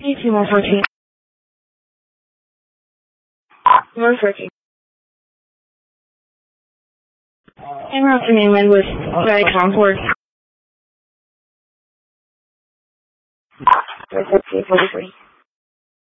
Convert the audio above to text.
52 more 14. More 14. En route to mainland with Valley Concord. 43.